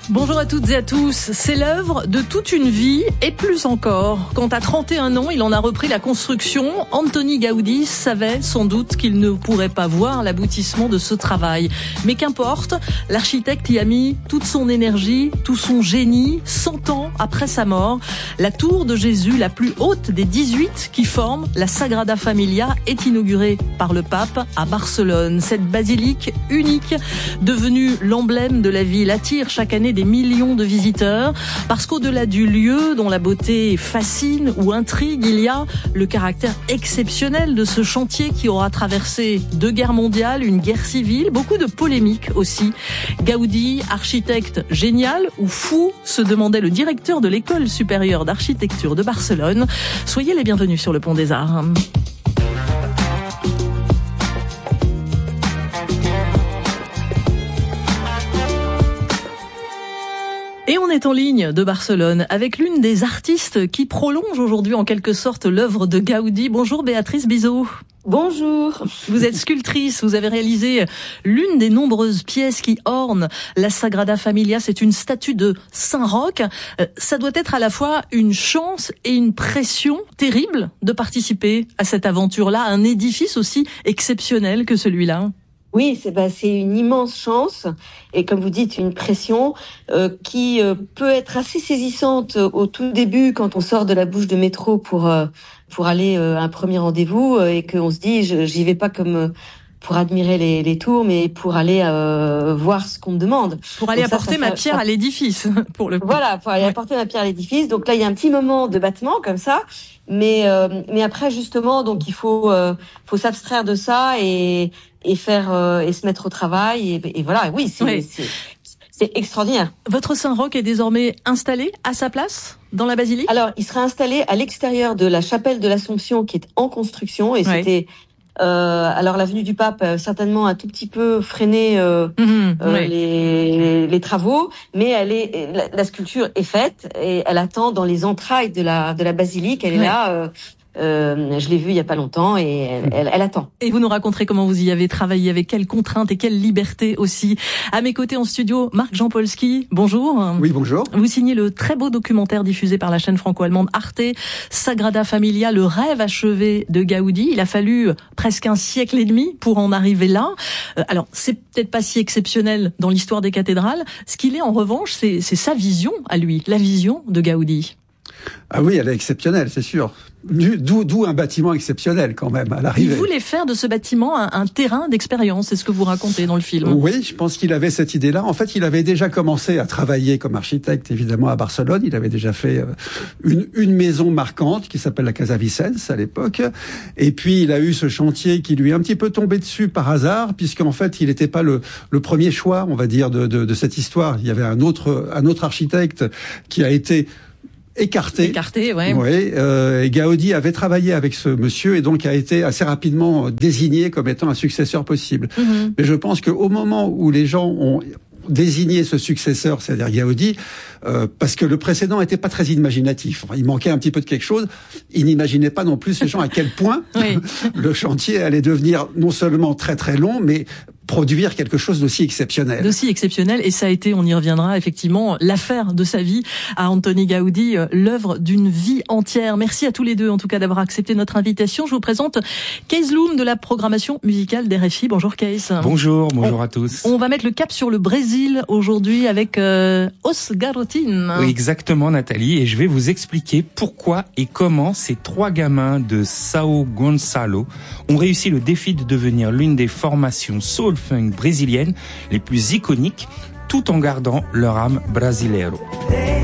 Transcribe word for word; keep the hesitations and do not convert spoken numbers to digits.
Bonjour à toutes et à tous. C'est l'œuvre de toute une vie et plus encore. Quand à trente et un ans, il en a repris la construction, Antoni Gaudí savait sans doute qu'il ne pourrait pas voir l'aboutissement de ce travail. Mais qu'importe, l'architecte y a mis toute son énergie, tout son génie, cent ans après sa mort. La tour de Jésus, la plus haute des dix-huit qui forment la Sagrada Familia, est inaugurée par le pape à Barcelone. Cette basilique unique, devenue l'emblème de la ville, attire chaque année des millions de visiteurs, parce qu'au-delà du lieu dont la beauté fascine ou intrigue, il y a le caractère exceptionnel de ce chantier qui aura traversé deux guerres mondiales, une guerre civile, beaucoup de polémiques aussi. Gaudí, architecte génial ou fou, se demandait le directeur de l'école supérieure d'architecture de Barcelone. Soyez les bienvenus sur le Pont des Arts. Et on est en ligne de Barcelone avec l'une des artistes qui prolonge aujourd'hui en quelque sorte l'œuvre de Gaudí. Bonjour Béatrice Bizot. Bonjour. Vous êtes sculptrice, vous avez réalisé l'une des nombreuses pièces qui ornent la Sagrada Familia. C'est une statue de Saint Roch. Ça doit être à la fois une chance et une pression terrible de participer à cette aventure-là, un édifice aussi exceptionnel que celui-là. Oui, c'est bah, c'est une immense chance et comme vous dites, une pression euh, qui euh, peut être assez saisissante au tout début quand on sort de la bouche de métro pour euh, pour aller euh, à un premier rendez-vous euh, et qu'on se dit je, j'y vais pas comme euh, pour admirer les, les tours, mais pour aller euh, voir ce qu'on me demande. Pour aller Donc ça, apporter ça, ma ça, pierre ça, à l'édifice, pour le coup. Voilà, pour aller ouais. apporter ma pierre à l'édifice. Donc là, il y a un petit moment de battement comme ça, mais euh, mais après justement, donc il faut euh, faut s'abstraire de ça et et faire euh, et se mettre au travail et, et voilà. Oui, c'est, ouais. c'est c'est extraordinaire. Votre Saint Roch est désormais installé à sa place dans la basilique ? Alors, il sera installé à l'extérieur de la chapelle de l'Assomption qui est en construction et ouais. c'était Euh, alors la venue du pape a certainement un tout petit peu freiné euh, mmh, euh, oui. les, les travaux, mais elle est la, la sculpture est faite et elle attend dans les entrailles de la de la basilique. Elle est oui. là. Euh, Euh, je l'ai vue il y a pas longtemps et elle, elle, elle attend. Et vous nous raconterez comment vous y avez travaillé, avec quelles contraintes et quelle liberté aussi. À mes côtés en studio, Marc Jampolsky. Bonjour. Oui, bonjour. Vous signez le très beau documentaire diffusé par la chaîne franco-allemande Arte, Sagrada Familia, le rêve achevé de Gaudí. Il a fallu presque un siècle et demi pour en arriver là. Euh, alors, c'est peut-être pas si exceptionnel dans l'histoire des cathédrales. Ce qu'il est en revanche, c'est, c'est sa vision à lui, la vision de Gaudí. Ah oui, elle est exceptionnelle, c'est sûr. D'où, d'où un bâtiment exceptionnel quand même à l'arrivée. Il voulait faire de ce bâtiment un, un terrain d'expérience, c'est ce que vous racontez dans le film. Oui, je pense qu'il avait cette idée-là. En fait, il avait déjà commencé à travailler comme architecte, évidemment, à Barcelone. Il avait déjà fait une, une maison marquante qui s'appelle la Casa Vicens à l'époque. Et puis, il a eu ce chantier qui lui est un petit peu tombé dessus par hasard, puisqu'en fait, il n'était pas le, le premier choix, on va dire, de, de, de cette histoire. Il y avait un autre, un autre architecte qui a été écarté. Écarté, ouais. Oui, euh, et Gaudí avait travaillé avec ce monsieur et donc a été assez rapidement désigné comme étant un successeur possible. Mm-hmm. Mais je pense qu'au moment où les gens ont désigné ce successeur, c'est-à-dire Gaudí, euh, parce que le précédent était pas très imaginatif. Enfin, il manquait un petit peu de quelque chose. Il n'imaginait pas non plus ces gens à quel point oui. le chantier allait devenir non seulement très très long, mais produire quelque chose d'aussi exceptionnel. D'aussi exceptionnel, et ça a été, on y reviendra effectivement, l'affaire de sa vie à Antoni Gaudí, l'œuvre d'une vie entière. Merci à tous les deux en tout cas d'avoir accepté notre invitation. Je vous présente Kees Loom de la programmation musicale d'R F I. Bonjour Kees. Bonjour, bonjour on, à tous. On va mettre le cap sur le Brésil aujourd'hui avec euh, Os Garotinhos. Oui, exactement Nathalie, et je vais vous expliquer pourquoi et comment ces trois gamins de Sao Gonçalo ont réussi le défi de devenir l'une des formations soul funk brésiliennes les plus iconiques, tout en gardant leur âme brasileiro.